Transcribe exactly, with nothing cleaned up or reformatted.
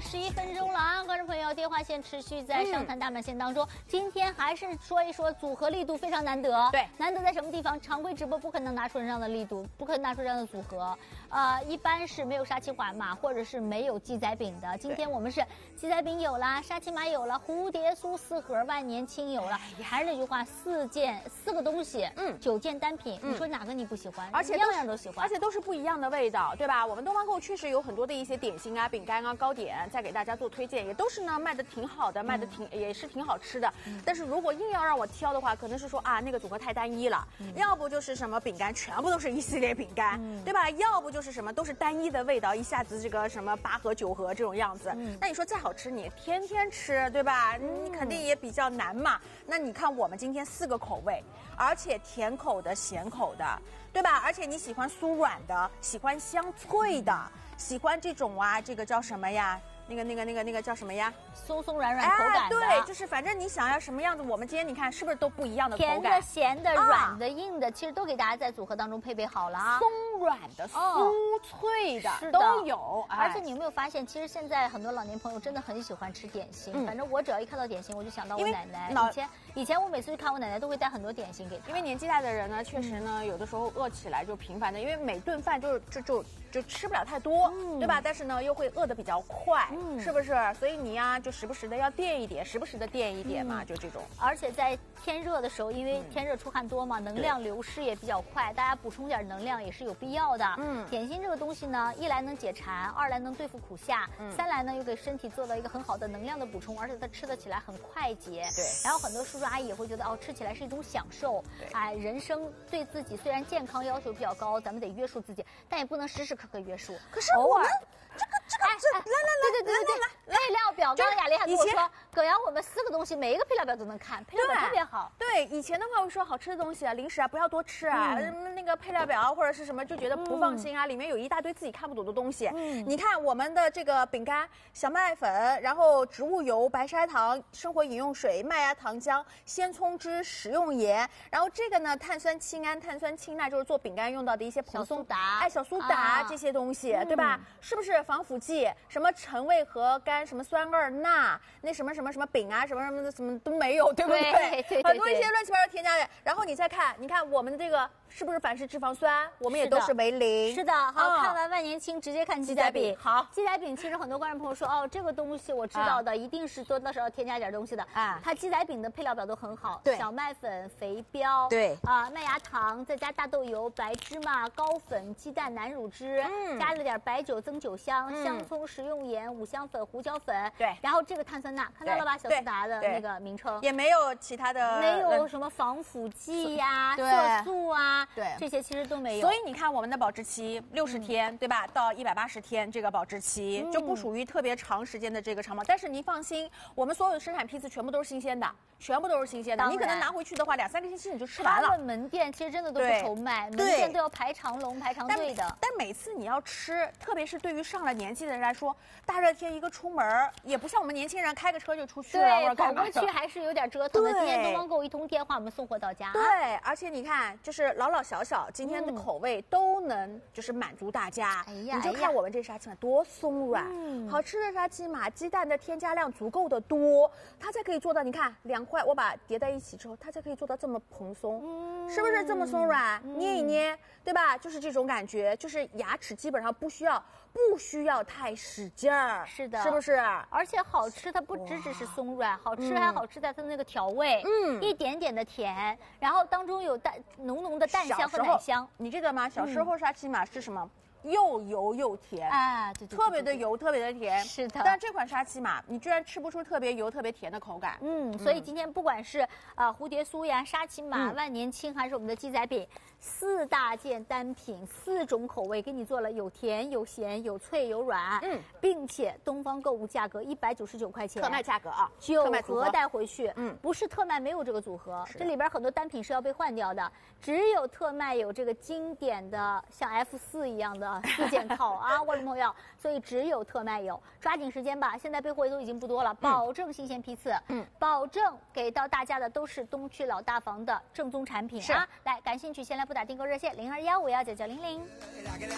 十一分钟了啊，观众朋友，电话线持续在上谈大满线当中。嗯、今天还是说一说组合力度非常难得， 对， 难得在什么地方？常规直播不可能拿出这样的力度，不可能拿出这样的组合。呃，一般是没有沙琪玛，或者是没有鸡仔饼的。今天我们是鸡仔饼有了，沙琪玛有了，蝴蝶酥四盒，万年青有了。还是那句话，四件四个东西，嗯，九件单品，嗯、你说哪个你不喜欢？ 而且样样都喜欢， 而且都是不一样的味道，对吧？我们东方购确实有很多的一些点心啊、饼干啊、糕点，在给大家做推荐，也都是呢卖的挺好的，卖的挺、嗯、也是挺好吃的。嗯、但是如果硬要让我挑的话，可能是说啊那个组合太单一了，嗯、要不就是什么饼干全部都是一系列饼干，嗯、对吧？要不就是什么都是单一的味道，一下子这个什么八盒九盒这种样子。嗯、那你说再好吃，你天天吃，对吧？嗯、你肯定也比较难嘛。那你看我们今天四个口味，而且甜口的、咸口的。对吧？而且你喜欢酥软的，喜欢香脆的，喜欢这种啊，这个叫什么呀？那个、那个、那个、那个叫什么呀？ 松松软软口感的。 哎、对，就是反正你想要什么样子，我们今天你看是不是都不一样的口感？ 甜的、咸的、啊、软的、硬的，其实都给大家在组合当中配备好了啊。 松软的、酥脆的、 哦、 都有。 哎、而且你有没有发现，其实现在很多老年朋友真的很喜欢吃点心。嗯、反正我只要一看到点心，我就想到我奶奶。以前以前我每次去看我奶奶，都会带很多点心给她。 因为年纪大的人呢，确实呢，嗯、有的时候饿起来就频繁的，因为每顿饭就是就就就吃不了太多，嗯、对吧？但是呢，又会饿得比较快。嗯、是不是？所以你呀，就时不时的要垫一点，时不时的垫一点嘛，嗯、就这种。 而且在天热的时候，因为天热出汗多嘛，嗯、能量流失也比较快，大家补充点能量也是有必要的。嗯，点心这个东西呢，一来能解馋，二来能对付苦夏，嗯、三来呢又给身体做了一个很好的能量的补充，而且它吃得起来很快捷。对。然后很多叔叔阿姨也会觉得哦，吃起来是一种享受。哎，人生对自己虽然健康要求比较高，咱们得约束自己，但也不能时时刻刻约束。 可是我们这个这个这来来来， 对对对对对，配料表，刚刚雅丽还跟我说，葛阳我们四个东西每一个配料表都能看，配料表特别好。 对，以前的话我说好吃的东西啊，零食啊不要多吃啊，嗯、那个配料表或者是什么就觉得不放心啊，嗯、里面有一大堆自己看不懂的东西。嗯、你看我们的这个饼干，小麦粉，然后植物油、白砂糖、生活饮用水、麦芽糖浆、鲜葱汁、食用盐，然后这个呢碳酸氢胺、碳酸氢钠就是做饼干用到的一些蓬松达， 哎小苏打、啊、这些东西，对吧？嗯、是不是防腐剂？什么陈味和苷，什么酸二钠，那什么什么什么饼啊，什么什么的，什么都没有，对不对？ 对对对对， 很多一些乱七八糟添加的。然后你再看，你看我们的这个是不是反式脂肪酸？我们也都是为零。 是的，好，嗯、看完万年青，直接看鸡仔饼。 好， 鸡仔饼其实很多观众朋友说，哦，这个东西我知道的，啊、一定是多多少少添加点东西的。啊，它鸡仔饼的配料表都很好， 对， 小麦粉、肥膘， 对， 啊、呃，麦芽糖，再加大豆油、白芝麻、高粉、鸡蛋、南乳汁，嗯，加了点白酒增酒香，嗯、香葱、食用盐、五香粉、胡椒粉， 对， 然后这个碳酸钠看到了吧？小苏打的那个名称也没有其他的， 没有什么防腐剂呀、色素啊，对，这些其实都没有。 所以你看我们的保质期六十天，嗯、对吧？到一百八十天这个保质期、嗯、就不属于特别长时间的这个长保。但是您放心，我们所有的生产批次全部都是新鲜的，全部都是新鲜的。你可能拿回去的话，两三个星期你就吃完了。 他们门店其实真的都不愁卖，门店都要排长龙、排长队的。 但每次你要吃，特别是对于上了年纪的人来说，大热天一个出门也不像我们年轻人开个车就出去了， 对，跑过去还是有点折腾的。今天东方购一通电话，我们送货到家。 对，而且你看，就是老老小小今天的口味都能就是满足大家。哎呀，你就看我们这沙琪玛多松软，嗯、好吃的沙琪玛，鸡蛋的添加量足够的多，它才可以做到。你看两块我把叠在一起之后，它才可以做到这么蓬松，嗯、是不是这么松软？嗯、捏一捏，对吧？就是这种感觉，就是牙齿基本上不需要不需要太使劲儿。 是的， 是不是？ 而且好吃，它不只只是松软，好吃还好吃在它的那个调味，嗯，一点点的甜，然后当中有淡浓浓的蛋香和奶香。 你记得吗？小时候沙琪玛是什么？又油又甜啊，对对， 特别的油，特别的甜， 是的。 但这款沙琪玛，你居然吃不出特别油、特别甜的口感。 嗯，所以今天不管是啊蝴蝶酥呀、沙琪玛、万年青，还是我们的鸡仔饼，四大件单品，四种口味给你做了，有甜、有咸、有脆、有软。嗯，并且东方购物价格一百九十九块钱， 特卖价格啊， 九盒带回去。嗯，不是特卖没有这个组合，这里边很多单品是要被换掉的，只有特卖有这个经典的像 F 四一样的。四件套啊，观众朋友，所以只有特卖有，抓紧时间吧！现在备货都已经不多了，保证新鲜批次，嗯，保证给到大家的都是东区老大房的正宗产品啊！来，感兴趣先来拨打订购热线零二幺五幺九九零零。